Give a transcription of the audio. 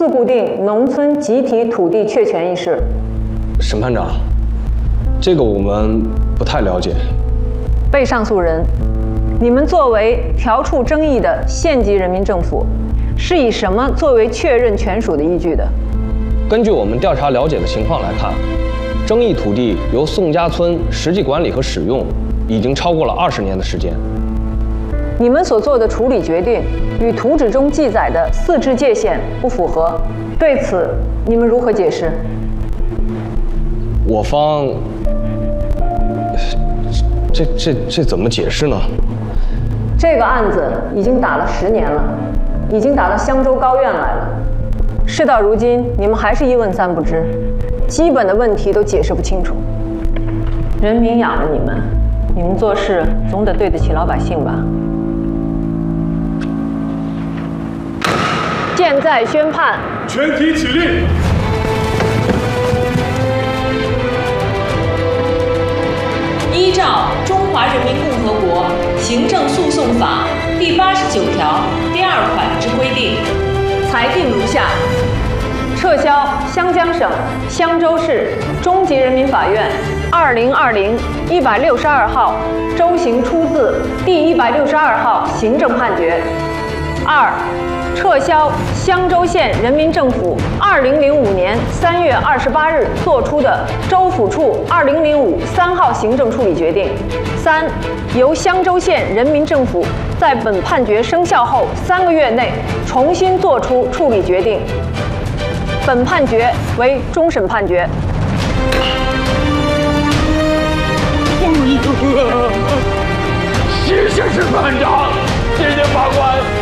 自固定农村集体土地确权一事。 审判长，这个我们不太了解。 被上诉人，你们作为调处争议的县级人民政府，是以什么作为确认权属的依据的？ 根据我们调查了解的情况来看，争议土地由宋家村实际管理和使用已经超过了20年的时间。 你们所做的处理决定与图纸中记载的4支界限不符合，对此你们如何解释？ 我方，这怎么解释呢？ 这个案子已经打了10年了，已经打到襄州高院来了。事到如今，你们还是一问三不知，基本的问题都解释不清楚。人民养了你们，你们做事总得对得起老百姓吧？现在宣判， 全体起立。 依照《中华人民共和国行政诉讼法》第89条第2款之规定，裁定如下： 撤销湘江省襄州市中级人民法院2020-162号周刑初字第162号行政判决。2、撤销襄州县人民政府2005年3月28日作出的州府处2005 3号行政处理决定。3、由襄州县人民政府在本判决生效后3个月内重新作出处理决定。本判决为终审判决。 谢谢审判长，谢谢法官。